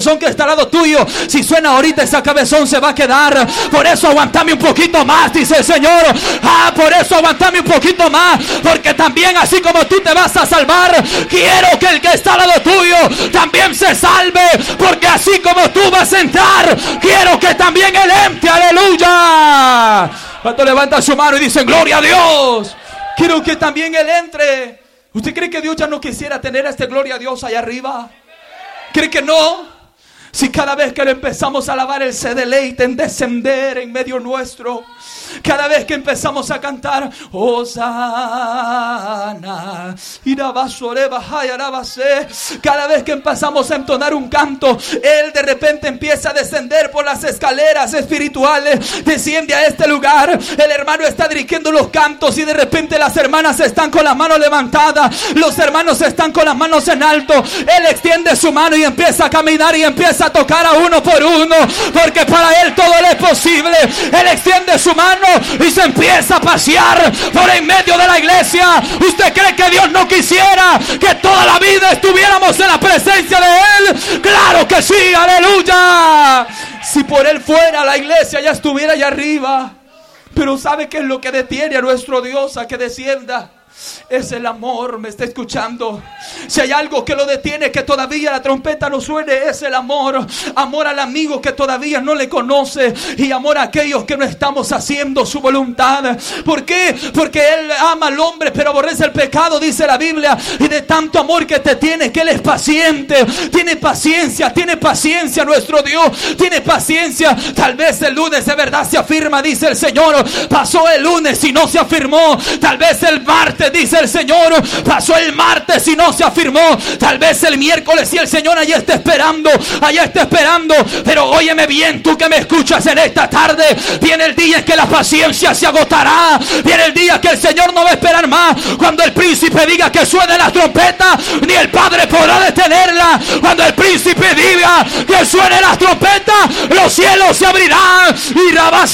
cabezón que está al lado tuyo, si suena ahorita, esa cabezón se va a quedar. Por eso aguantame un poquito más, dice el Señor. Por eso aguantame un poquito más, porque también así como tú te vas a salvar, quiero que el que está al lado tuyo también se salve, porque así como tú vas a entrar, quiero que también él entre. Aleluya. Cuando levanta su mano y dice gloria a Dios, quiero que también él entre. ¿Usted cree que Dios ya no quisiera tener a este gloria a Dios allá arriba? ¿Cree que no? Si cada vez que le empezamos a alabar, Él se deleita en descender en medio nuestro. Cada vez que empezamos a cantar Hosana, cada vez que empezamos a entonar un canto, Él de repente empieza a descender por las escaleras espirituales, desciende a este lugar. El hermano está dirigiendo los cantos y de repente las hermanas están con las manos levantadas, los hermanos están con las manos en alto. Él extiende su mano y empieza a caminar y empieza a tocar a uno por uno, porque para Él todo le es posible. Él extiende su mano y se empieza a pasear por en medio de la iglesia. ¿Usted cree que Dios no quisiera que toda la vida estuviéramos en la presencia de Él? ¡Claro que sí! ¡Aleluya! Si por Él fuera, la iglesia ya estuviera allá arriba. Pero ¿sabe qué es lo que detiene a nuestro Dios a que descienda? Es el amor. ¿Me está escuchando? Si hay algo que lo detiene, que todavía la trompeta no suene, es el amor. Amor al amigo que todavía no le conoce, y amor a aquellos que no estamos haciendo su voluntad. ¿Por qué? Porque Él ama al hombre pero aborrece el pecado, dice la Biblia. Y de tanto amor que te tiene, que Él es paciente. Tiene paciencia nuestro Dios. Tiene paciencia. Tal vez el lunes de verdad se afirma, dice el Señor. Pasó el lunes y no se afirmó. Tal vez el martes, dice el Señor, pasó el martes y no se afirmó. Tal vez el miércoles, y el Señor allá está esperando. Pero óyeme bien, tú que me escuchas en esta tarde, viene el día en que la paciencia se agotará. Viene el día que el Señor no va a esperar más. Cuando el príncipe diga que suene la trompeta, ni el Padre podrá detenerla. Cuando el príncipe diga que suene la trompeta, los cielos se abrirán. Y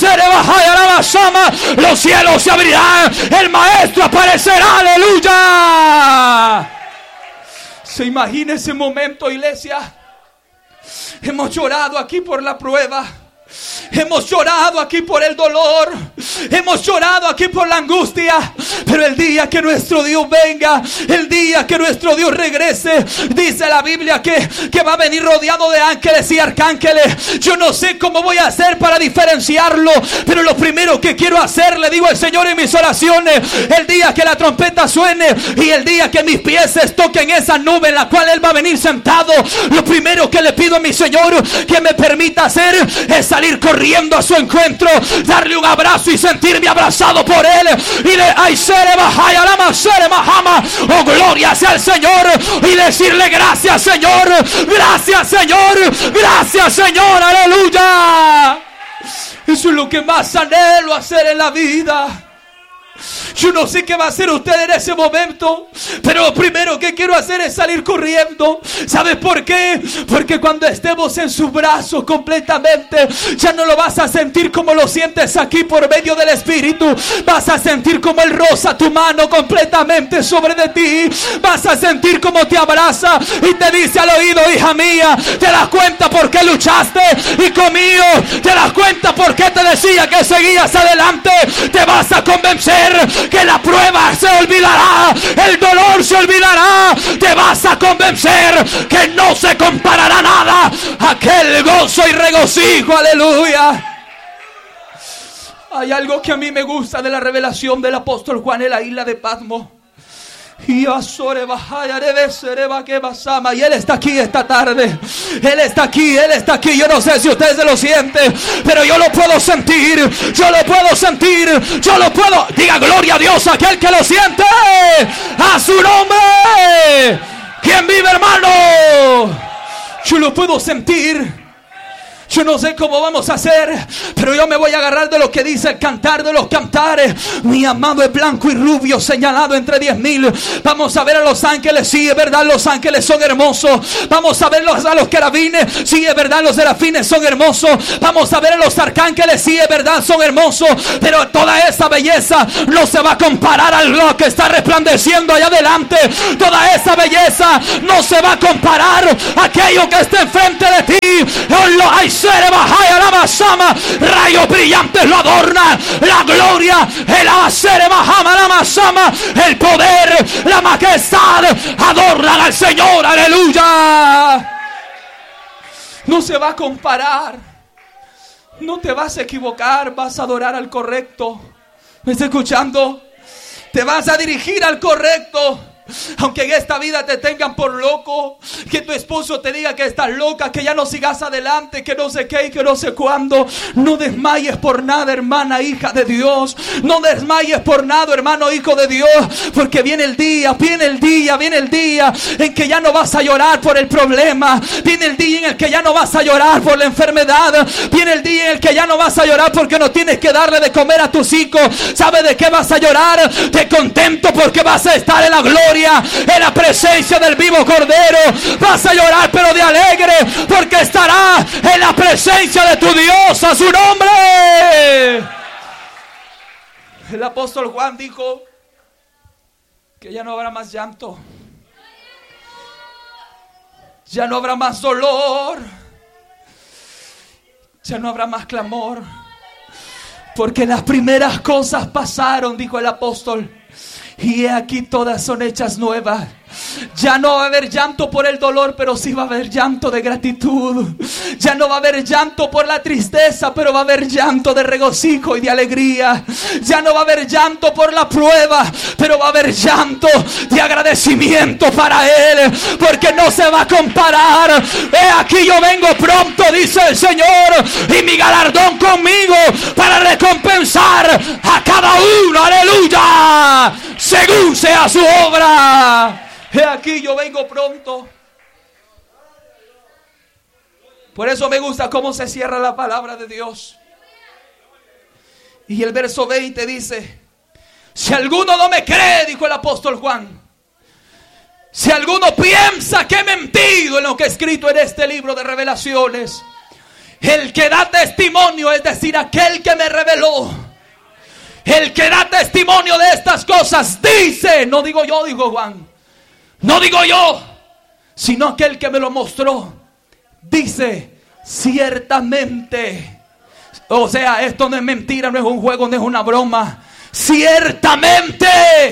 los cielos se abrirán. El Maestro aparecerá. ¡Aleluya! ¿Se imagina ese momento, iglesia? Hemos llorado aquí por la prueba. Hemos llorado aquí por el dolor. Hemos llorado aquí por la angustia. Pero el día que nuestro Dios venga, el día que nuestro Dios regrese, dice la Biblia que va a venir rodeado de ángeles y arcángeles. Yo no sé cómo voy a hacer para diferenciarlo, pero lo primero que quiero hacer, le digo al Señor en mis oraciones, el día que la trompeta suene y el día que mis pies toquen esa nube en la cual Él va a venir sentado, lo primero que le pido a mi Señor que me permita hacer es salir corriendo a su encuentro, darle un abrazo y sentirme abrazado por Él, y de oh gloria sea el Señor, y decirle gracias Señor, gracias Señor, gracias Señor, aleluya. Eso es lo que más anhelo hacer en la vida. Yo no sé qué va a hacer usted en ese momento, pero lo primero que quiero hacer es salir corriendo. ¿Sabes por qué? Porque cuando estemos en sus brazos completamente, ya no lo vas a sentir como lo sientes aquí por medio del Espíritu. Vas a sentir como Él roza tu mano completamente sobre de ti. Vas a sentir como te abraza y te dice al oído: hija mía, ¿te das cuenta por qué luchaste? Hijo mío, ¿te das cuenta por qué te decía que seguías adelante? Te vas a convencer que la prueba se olvidará, el dolor se olvidará. Te vas a convencer que no se comparará nada a aquel gozo y regocijo, aleluya. Hay algo que a mí me gusta de la revelación del apóstol Juan en la isla de Patmos. Y Él está aquí esta tarde. Él está aquí. Yo no sé si ustedes se lo sienten, pero yo lo puedo sentir. Diga gloria a Dios aquel que lo siente. A su nombre. ¿Quién vive, hermano? Yo lo puedo sentir. Yo no sé cómo vamos a hacer, pero yo me voy a agarrar de lo que dice el Cantar de los Cantares. Mi amado es blanco y rubio, señalado entre 10,000. Vamos a ver a los ángeles, sí, es verdad, los ángeles son hermosos. Vamos a ver a los querubines, sí, es verdad, los serafines son hermosos. Vamos a ver a los arcángeles, sí, es verdad, son hermosos. Pero toda esa belleza no se va a comparar a lo que está resplandeciendo allá adelante. Toda esa belleza no se va a comparar a aquello que está enfrente de ti. Ay, sere bajaya la masama. Rayos brillantes lo adornan. La gloria, el asere bajama la masama. El poder, la majestad adornan al Señor. Aleluya. No se va a comparar. No te vas a equivocar. Vas a adorar al correcto. ¿Me está escuchando? Te vas a dirigir al correcto. Aunque en esta vida te tengan por loco, que tu esposo te diga que estás loca, que ya no sigas adelante, que no sé qué y que no sé cuándo. No desmayes por nada, hermana, hija de Dios. No desmayes por nada, hermano, hijo de Dios. Porque viene el día en que ya no vas a llorar por el problema. Viene el día en el que ya no vas a llorar por la enfermedad. Viene el día en el que ya no vas a llorar porque no tienes que darle de comer a tus hijos. ¿Sabes de qué vas a llorar? De contento, porque vas a estar en la gloria, en la presencia del vivo Cordero. Vas a llorar pero de alegre, porque estarás en la presencia de tu Dios. A su nombre. El apóstol Juan dijo que ya no habrá más llanto, ya no habrá más dolor, ya no habrá más clamor, porque las primeras cosas pasaron, dijo el apóstol, y aquí todas son hechas nuevas. Ya no va a haber llanto por el dolor, pero sí va a haber llanto de gratitud. Ya no va a haber llanto por la tristeza, pero va a haber llanto de regocijo y de alegría. Ya no va a haber llanto por la prueba, pero va a haber llanto de agradecimiento para Él, porque no se va a comparar. He aquí yo vengo pronto, dice el Señor, y mi galardón conmigo para recompensar a cada uno, aleluya, según sea su obra. He aquí yo vengo pronto. Por eso me gusta cómo se cierra la palabra de Dios. Y el verso 20 dice: si alguno no me cree, dijo el apóstol Juan, si alguno piensa que he mentido en lo que he escrito en este libro de Revelaciones, el que da testimonio, es decir, aquel que me reveló, el que da testimonio de estas cosas, dice, no digo yo, dijo Juan, no digo yo, sino aquel que me lo mostró, dice, ciertamente. O sea, esto no es mentira, no es un juego, no es una broma. Ciertamente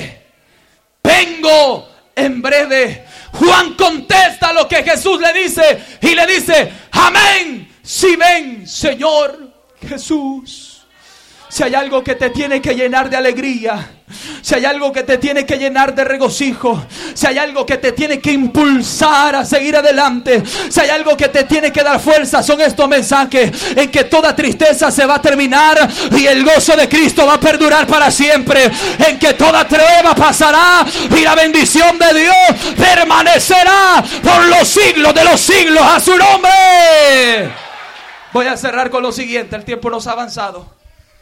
vengo en breve. Juan contesta lo que Jesús le dice y le dice: amén, si ven, Señor Jesús. Si hay algo que te tiene que llenar de alegría, si hay algo que te tiene que llenar de regocijo, si hay algo que te tiene que impulsar a seguir adelante, si hay algo que te tiene que dar fuerza, son estos mensajes en que toda tristeza se va a terminar y el gozo de Cristo va a perdurar para siempre, en que toda prueba pasará y la bendición de Dios permanecerá por los siglos de los siglos. A su nombre. Voy a cerrar con lo siguiente, el tiempo nos ha avanzado.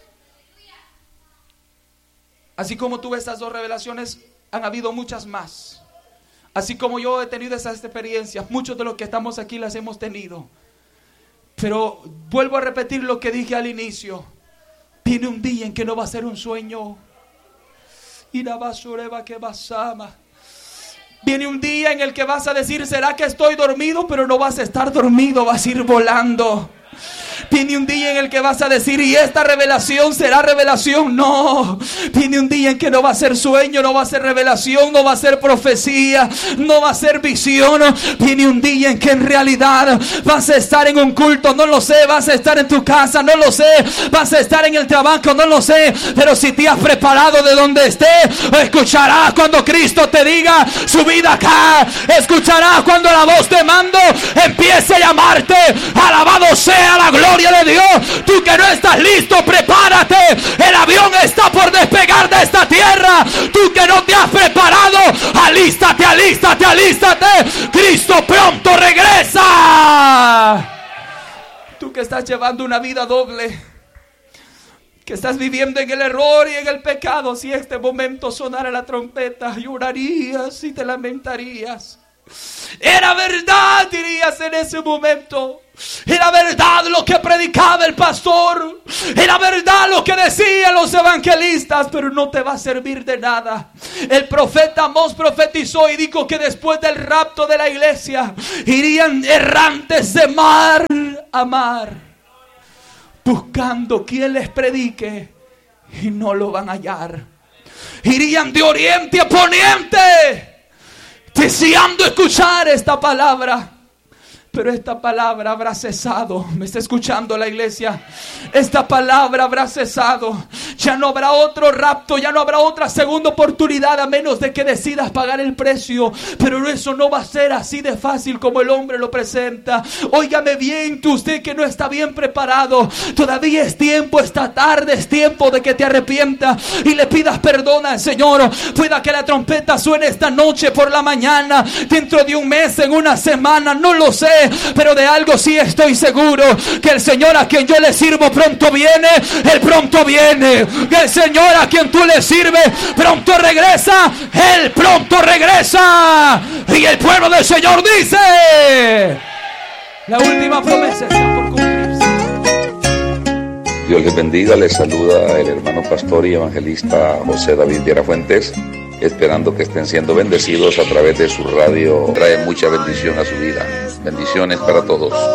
Así como tuve estas dos revelaciones, han habido muchas más. Así como yo he tenido esas experiencias, muchos de los que estamos aquí las hemos tenido. Pero vuelvo a repetir lo que dije al inicio. Viene un día en que no va a ser un sueño. Viene un día en el que vas a decir: ¿será que estoy dormido? Pero no vas a estar dormido, vas a ir volando. Viene un día en el que vas a decir: ¿y esta revelación será revelación? No. Viene un día en que no va a ser sueño, no va a ser revelación, no va a ser profecía, no va a ser visión. Viene un día en que en realidad vas a estar en un culto, no lo sé, vas a estar en tu casa, no lo sé, vas a estar en el trabajo, no lo sé, pero si te has preparado de donde estés, escucharás cuando Cristo te diga: subid acá. Escucharás cuando la voz de mando empiece a llamarte. Alabado sea la gloria de Dios. Tú que no estás listo, prepárate. El avión está por despegar de esta tierra. Tú que no te has preparado, alístate, alístate, alístate. Cristo pronto regresa. Tú que estás llevando una vida doble, que estás viviendo en el error y en el pecado, si en este momento sonara la trompeta, llorarías y te lamentarías. Era verdad, dirías en ese momento. Era verdad lo que predicaba el pastor. Era verdad lo que decían los evangelistas. Pero no te va a servir de nada. El profeta Amós profetizó y dijo que después del rapto de la iglesia irían errantes de mar a mar, buscando quien les predique, y no lo van a hallar. Irían de oriente a poniente, deseando escuchar esta palabra. Pero esta palabra habrá cesado. ¿Me está escuchando la iglesia? Esta palabra habrá cesado. Ya no habrá otro rapto, ya no habrá otra segunda oportunidad, a menos de que decidas pagar el precio. Pero eso no va a ser así de fácil como el hombre lo presenta. Óigame bien, tú, usted que no está bien preparado, todavía es tiempo, esta tarde es tiempo de que te arrepientas y le pidas perdón al Señor. Pueda que la trompeta suene esta noche por la mañana, dentro de un mes, en una semana, no lo sé. Pero de algo sí estoy seguro, que el Señor a quien yo le sirvo pronto viene. Él pronto viene. Que el Señor a quien tú le sirves pronto regresa. Él pronto regresa. Y el pueblo del Señor dice: la última promesa está por cumplirse. Dios les bendiga, les saluda el hermano pastor y evangelista José David Viera Fuentes, esperando que estén siendo bendecidos a través de su radio. Trae mucha bendición a su vida. Bendiciones para todos.